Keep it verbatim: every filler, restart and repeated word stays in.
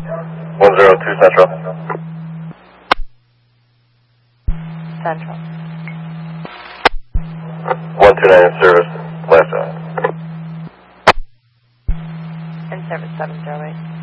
one zero two Central. Central. one two nine in service, last time. In service seven zero eight.